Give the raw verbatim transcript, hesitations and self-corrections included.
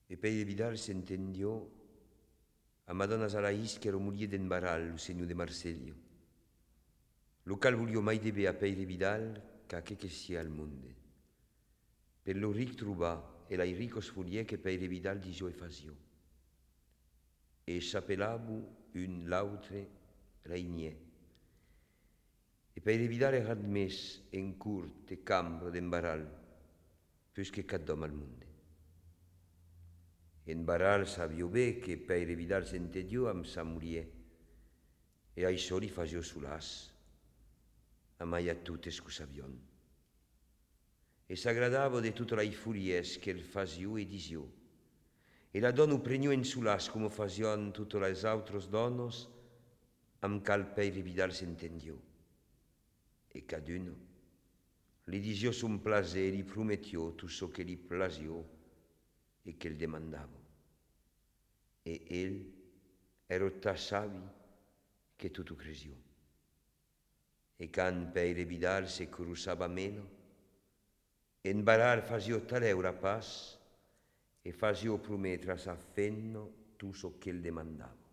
E Peire Vidal s'entendió a Madonna Zaraís que era muller d'en Baral, o senyor de Marselio. Lo cal voglio mai debe a Peire Vidal ca che che sia al mondo. Per lo ric trobà e lai ricos folier che Peire Vidal disio e fasio. E s'appelavu un l'autre Rainier. E Peire Vidal era admès en curt e cambra d'en Baral, pius che caddom al mondo. En Baral sabio bé que Peire Vidal s'entendió amb sa muller, e això li fasio solàs, a mai a totes que sabion. E s'agradava de tota la folies que el fasio e disio, e la donna ho prenio en solàs com fasion totes les altres dones amb cal Peire Vidal s'entendió. E caduno li disio son plaser e li prometió tot so que li plasio e que el demandava. E el era ta savi che tutto cresió. E can Peire Vidal se cruzava meno, en Baral fasio tal'eura pas e fasio prometre a sa fenno tutto so che el demandava.